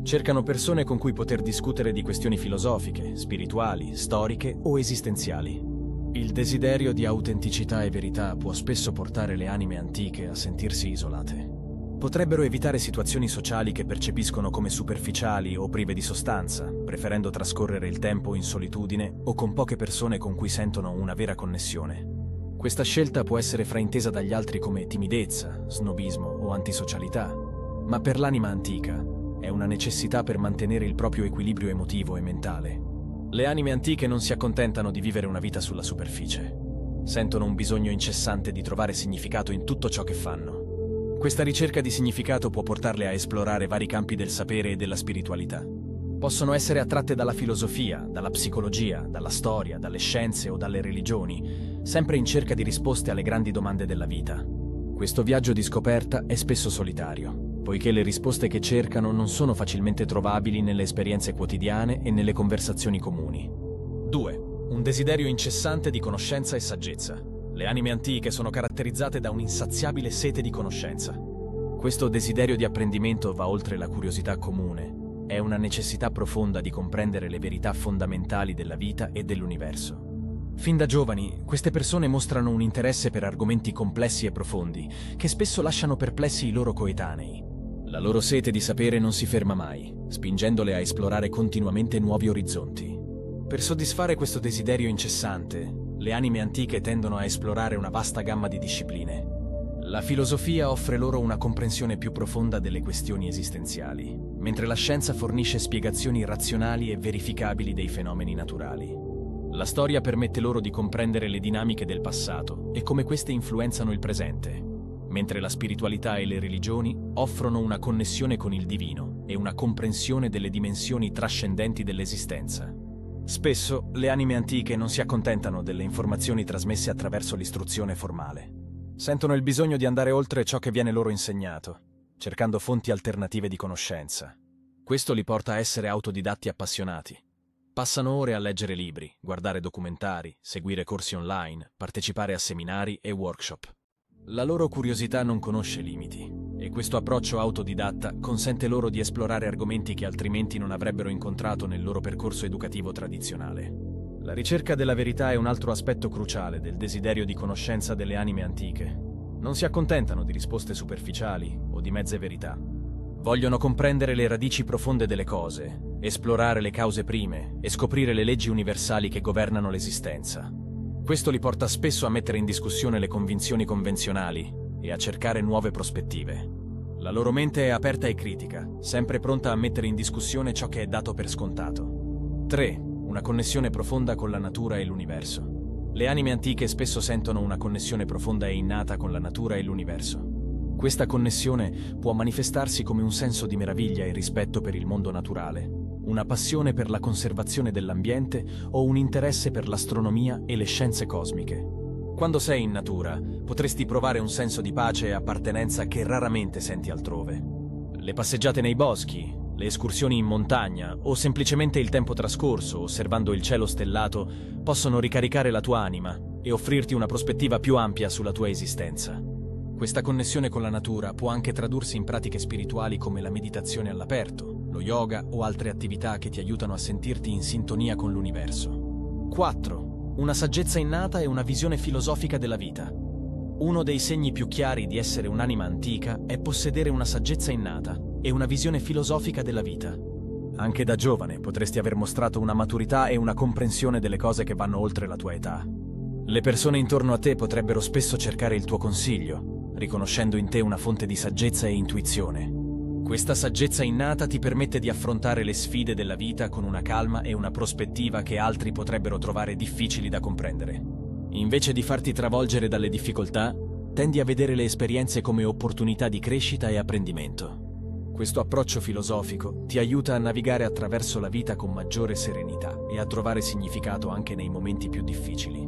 Cercano persone con cui poter discutere di questioni filosofiche, spirituali, storiche o esistenziali. Il desiderio di autenticità e verità può spesso portare le anime antiche a sentirsi isolate. Potrebbero evitare situazioni sociali che percepiscono come superficiali o prive di sostanza, preferendo trascorrere il tempo in solitudine o con poche persone con cui sentono una vera connessione. Questa scelta può essere fraintesa dagli altri come timidezza, snobismo o antisocialità, ma per l'anima antica è una necessità per mantenere il proprio equilibrio emotivo e mentale. Le anime antiche non si accontentano di vivere una vita sulla superficie. Sentono un bisogno incessante di trovare significato in tutto ciò che fanno. Questa ricerca di significato può portarle a esplorare vari campi del sapere e della spiritualità. Possono essere attratte dalla filosofia, dalla psicologia, dalla storia, dalle scienze o dalle religioni, sempre in cerca di risposte alle grandi domande della vita. Questo viaggio di scoperta è spesso solitario, poiché le risposte che cercano non sono facilmente trovabili nelle esperienze quotidiane e nelle conversazioni comuni. 2. Un desiderio incessante di conoscenza e saggezza. Le anime antiche sono caratterizzate da un'insaziabile sete di conoscenza. Questo desiderio di apprendimento va oltre la curiosità comune. È una necessità profonda di comprendere le verità fondamentali della vita e dell'universo. Fin da giovani, queste persone mostrano un interesse per argomenti complessi e profondi, che spesso lasciano perplessi i loro coetanei. La loro sete di sapere non si ferma mai, spingendole a esplorare continuamente nuovi orizzonti. Per soddisfare questo desiderio incessante, le anime antiche tendono a esplorare una vasta gamma di discipline. La filosofia offre loro una comprensione più profonda delle questioni esistenziali, mentre la scienza fornisce spiegazioni razionali e verificabili dei fenomeni naturali. La storia permette loro di comprendere le dinamiche del passato e come queste influenzano il presente, mentre la spiritualità e le religioni offrono una connessione con il divino e una comprensione delle dimensioni trascendenti dell'esistenza. Spesso le anime antiche non si accontentano delle informazioni trasmesse attraverso l'istruzione formale. Sentono il bisogno di andare oltre ciò che viene loro insegnato, cercando fonti alternative di conoscenza. Questo li porta a essere autodidatti appassionati. Passano ore a leggere libri, guardare documentari, seguire corsi online, partecipare a seminari e workshop. La loro curiosità non conosce limiti, e questo approccio autodidatta consente loro di esplorare argomenti che altrimenti non avrebbero incontrato nel loro percorso educativo tradizionale. La ricerca della verità è un altro aspetto cruciale del desiderio di conoscenza delle anime antiche. Non si accontentano di risposte superficiali o di mezze verità. Vogliono comprendere le radici profonde delle cose, esplorare le cause prime e scoprire le leggi universali che governano l'esistenza. Questo li porta spesso a mettere in discussione le convinzioni convenzionali e a cercare nuove prospettive. La loro mente è aperta e critica, sempre pronta a mettere in discussione ciò che è dato per scontato. 3. Una connessione profonda con la natura e l'universo. Le anime antiche spesso sentono una connessione profonda e innata con la natura e l'universo. Questa connessione può manifestarsi come un senso di meraviglia e rispetto per il mondo naturale, una passione per la conservazione dell'ambiente o un interesse per l'astronomia e le scienze cosmiche. Quando sei in natura, potresti provare un senso di pace e appartenenza che raramente senti altrove. Le passeggiate nei boschi, le escursioni in montagna o semplicemente il tempo trascorso osservando il cielo stellato possono ricaricare la tua anima e offrirti una prospettiva più ampia sulla tua esistenza. Questa connessione con la natura può anche tradursi in pratiche spirituali come la meditazione all'aperto, lo yoga o altre attività che ti aiutano a sentirti in sintonia con l'universo. 4. Una saggezza innata e una visione filosofica della vita. Uno dei segni più chiari di essere un'anima antica è possedere una saggezza innata e una visione filosofica della vita. Anche da giovane potresti aver mostrato una maturità e una comprensione delle cose che vanno oltre la tua età. Le persone intorno a te potrebbero spesso cercare il tuo consiglio, riconoscendo in te una fonte di saggezza e intuizione. Questa saggezza innata ti permette di affrontare le sfide della vita con una calma e una prospettiva che altri potrebbero trovare difficili da comprendere. Invece di farti travolgere dalle difficoltà, tendi a vedere le esperienze come opportunità di crescita e apprendimento. Questo approccio filosofico ti aiuta a navigare attraverso la vita con maggiore serenità e a trovare significato anche nei momenti più difficili.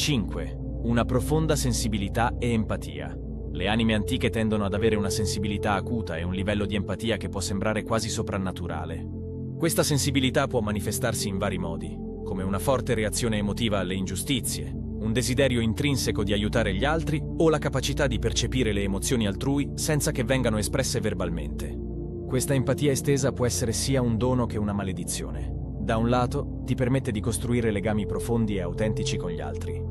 5. Una profonda sensibilità e empatia. Le anime antiche tendono ad avere una sensibilità acuta e un livello di empatia che può sembrare quasi soprannaturale. Questa sensibilità può manifestarsi in vari modi, come una forte reazione emotiva alle ingiustizie, un desiderio intrinseco di aiutare gli altri o la capacità di percepire le emozioni altrui senza che vengano espresse verbalmente. Questa empatia estesa può essere sia un dono che una maledizione. Da un lato, ti permette di costruire legami profondi e autentici con gli altri.